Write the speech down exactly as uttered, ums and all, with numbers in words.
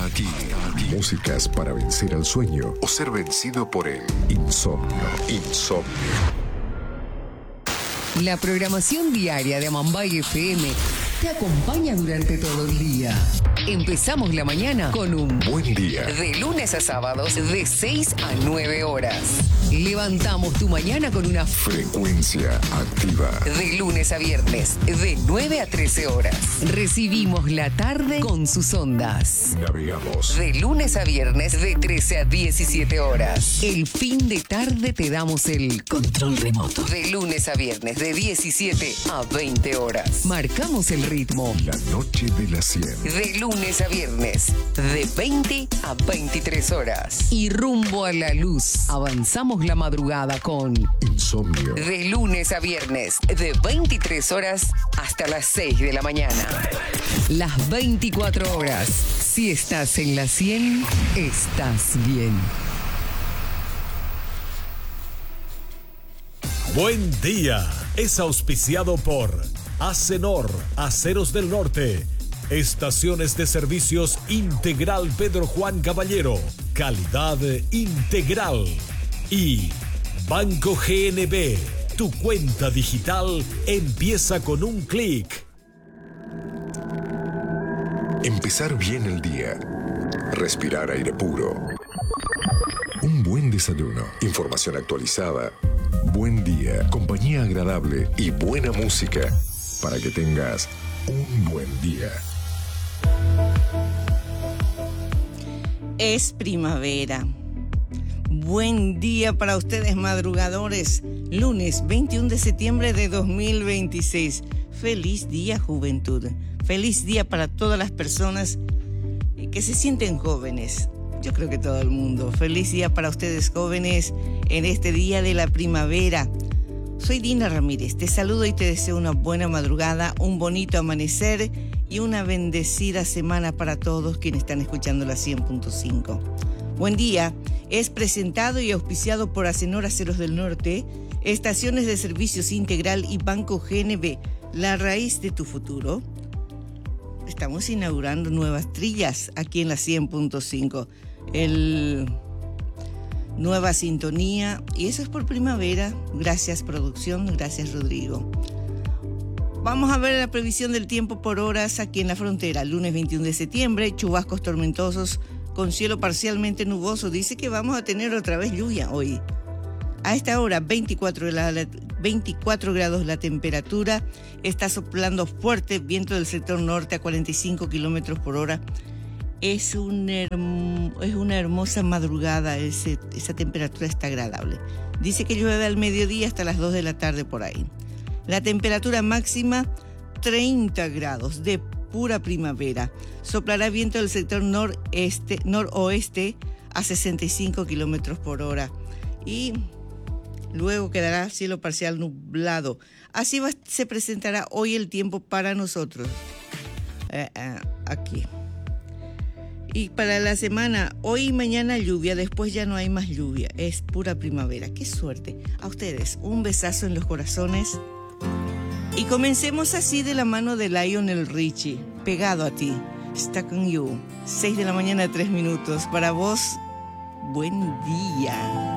aquí. Músicas para vencer al sueño o ser vencido por el insomnio. Insomnio. La programación diaria de Amambay F M te acompaña durante todo el día. Empezamos la mañana con un Buen Día. De lunes a sábados de seis a nueve horas. Levantamos tu mañana con una Frecuencia activa. De lunes a viernes de nueve a trece horas. Recibimos la tarde con sus ondas. Navegamos. De lunes a viernes de trece a diecisiete horas. El fin de tarde te damos el control remoto. De lunes a viernes de diecisiete a veinte horas. Marcamos el ritmo. La noche de las cien. De lunes a viernes de veinte a veintitrés horas. Y rumbo a la luz. Avanzamos la madrugada con Insomnio. De lunes a viernes de veintitrés horas hasta las seis de la mañana. Las veinticuatro horas. Si estás en la cien, estás bien. Buen Día es auspiciado por Acenor, Aceros del Norte, Estaciones de Servicios Integral Pedro Juan Caballero, calidad integral. Y Banco G N B, tu cuenta digital empieza con un clic. Empezar bien el día. Respirar aire puro. Un buen desayuno. Información actualizada. Buen día. Compañía agradable y buena música para que tengas un buen día. Es primavera. Buen día para ustedes madrugadores. Lunes veintiuno de septiembre de dos mil veintiséis. Feliz día, juventud. Feliz día para todas las personas que se sienten jóvenes. Yo creo que todo el mundo. Feliz día para ustedes jóvenes en este día de la primavera. Soy Dina Ramírez. Te saludo y te deseo una buena madrugada, un bonito amanecer y una bendecida semana para todos quienes están escuchando la cien punto cinco. Buen día. Es presentado y auspiciado por Acenor Aceros del Norte, Estaciones de Servicios Integral y Banco G N B, la raíz de tu futuro. Estamos inaugurando nuevas trillas aquí en la cien punto cinco. El... Nueva sintonía, y eso es por primavera. Gracias, producción. Gracias, Rodrigo. Vamos a ver la previsión del tiempo por horas aquí en la frontera. Lunes veintiuno de septiembre, chubascos tormentosos con cielo parcialmente nuboso. Dice que vamos a tener otra vez lluvia hoy. A esta hora, veinticuatro grados la temperatura. Está soplando fuerte viento del sector norte a cuarenta y cinco kilómetros por hora. Es, un herm- es una hermosa madrugada. Ese, esa temperatura está agradable. Dice que llueve al mediodía hasta las dos de la tarde por ahí. La temperatura máxima, treinta grados de pura primavera. Soplará viento del sector noreste, noroeste a sesenta y cinco kilómetros por hora. Y luego quedará cielo parcial nublado. Así va, se presentará hoy el tiempo para nosotros. Eh, eh, aquí. Y para la semana, hoy y mañana lluvia, después ya no hay más lluvia. Es pura primavera. ¡Qué suerte! A ustedes, un besazo en los corazones. Y comencemos así de la mano de Lionel Richie, pegado a ti. Stuck on You. seis de la mañana, tres minutos. Para vos, buen día.